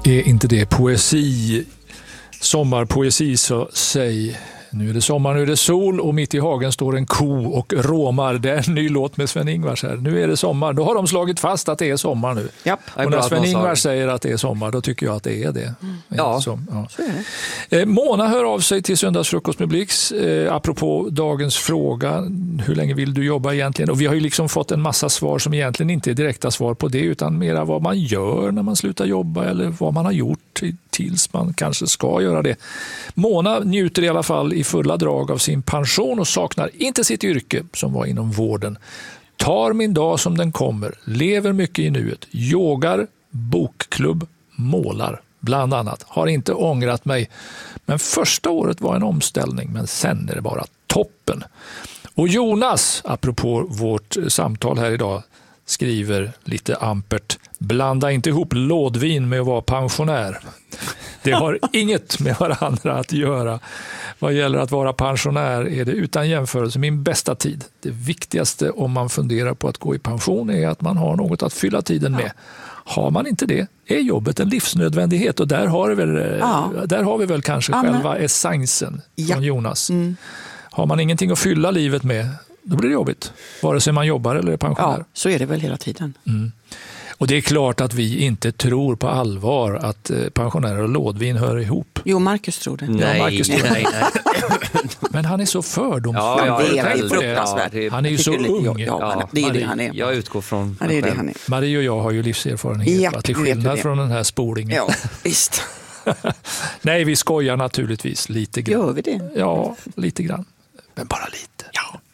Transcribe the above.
Är inte det poesi? Sommarpoesi, så säg. Nu är det sommar, nu är det sol och mitt i hagen står en ko och råmar. Det är en ny låt med Sven-Ingvars här. Nu är det sommar. Då har de slagit fast att det är sommar nu. Japp. Och när Sven-Ingvars säger att det är sommar, då tycker jag att det är det. Ja, så är det. Mona hör av sig till Söndagsfrukost med Blix apropå dagens fråga. Hur länge vill du jobba egentligen? Och vi har ju liksom fått en massa svar som egentligen inte är direkta svar på det, utan mera vad man gör när man slutar jobba eller vad man har gjort tills man kanske ska göra det. Mona njuter i alla fall i fulla drag av sin pension och saknar inte sitt yrke som var inom vården. Tar min dag som den kommer, lever mycket i nuet, yogar, bokklubb, målar bland annat. Har inte ångrat mig, men första året var en omställning, men sen är det bara toppen. Och Jonas, apropå vårt samtal här idag, skriver lite ampert: blanda inte ihop lådvin med att vara pensionär. Det har inget med varandra att göra. Vad gäller att vara pensionär är det utan jämförelse min bästa tid. Det viktigaste om man funderar på att gå i pension är att man har något att fylla tiden med. Har man inte det är jobbet en livsnödvändighet, och där har vi väl kanske själva essensen från Jonas. Har man ingenting att fylla livet med, då blir det jobbigt. Vare sig man jobbar eller är pensionär. Ja, så är det väl hela tiden. Och det är klart att vi inte tror på allvar att pensionärer och lådvin hör ihop. Jo, Marcus tror det. Nej. Men han är så fördomsfull. Ja, det är fruktansvärt. Han är ju så ung. Ja, det är det han är. Jag utgår från det är det han är. Marie och jag har ju livserfarenhet, till skillnad från den här spolingen. Ja, visst. Nej, vi skojar naturligtvis lite grann. Gör vi det? Ja, lite grann. Men bara lite. Ja.